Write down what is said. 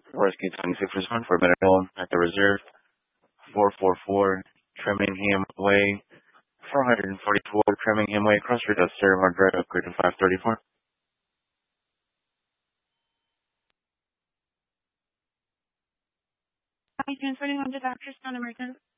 Rescue 26 respond for medical at the reserve 444 Tremingham Way, 444 Tremingham Way, Crossroads of Sarah Margaret, upgrade to 534. Hi, transferring on to Dr. Stone American.